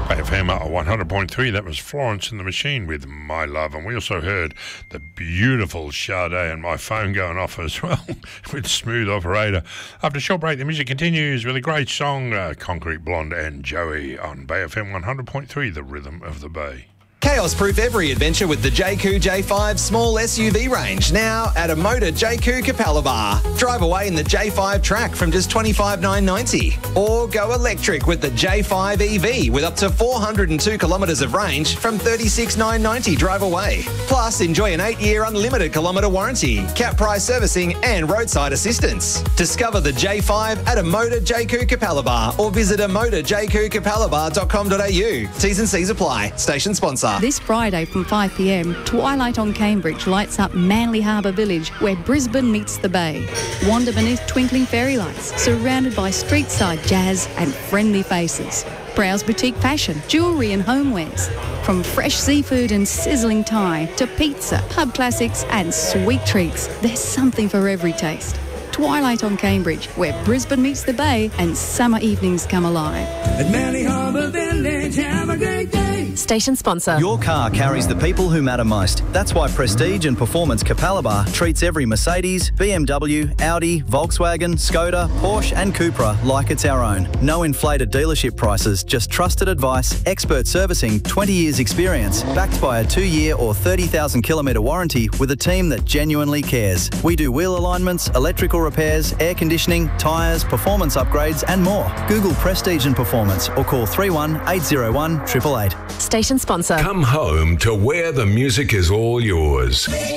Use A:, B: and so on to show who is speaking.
A: FM 100.3, that was Florence and the Machine with My Love. And we also heard the beautiful Sade and My Phone going off as well with Smooth Operator. After a short break, the music continues with a great song, Concrete Blonde and Joey on Bay FM 100.3, the rhythm of the Bay.
B: Chaos-proof every adventure with the Jayco J5 small SUV range, now at a Motor Jayco Capalaba. Drive away in the J5 Track from just $25,990. Or go electric with the J5 EV with up to 402 kilometres of range from $36,990 drive away. Plus, enjoy an 8-year unlimited kilometre warranty, cap price servicing and roadside assistance. Discover the J5 at a Motor Jayco Capalaba or visit motorjaycocapalaba.com.au. T's and C's apply. Station sponsor.
C: This Friday from 5 p.m, Twilight on Cambridge lights up Manly Harbour Village, where Brisbane meets the Bay. Wander beneath twinkling fairy lights, surrounded by street-side jazz and friendly faces. Browse boutique fashion, jewellery and homewares. From fresh seafood and sizzling Thai to pizza, pub classics and sweet treats, there's something for every taste. Twilight on Cambridge, where Brisbane meets the Bay and summer evenings come alive.
D: At Manly Harbour Village, have a great day.
E: Station sponsor.
F: Your car carries the people who matter most. That's why Prestige and Performance Capalaba treats every Mercedes, BMW, Audi, Volkswagen, Skoda, Porsche and Cupra like it's our own. No inflated dealership prices, just trusted advice, expert servicing, 20 years experience, backed by a 2-year or 30,000 kilometre warranty with a team that genuinely cares. We do wheel alignments, electrical repairs, air conditioning, tyres, performance upgrades and more. Google Prestige and Performance or call 31 801 888.
E: Station sponsor.
G: Come home to where the music is all yours.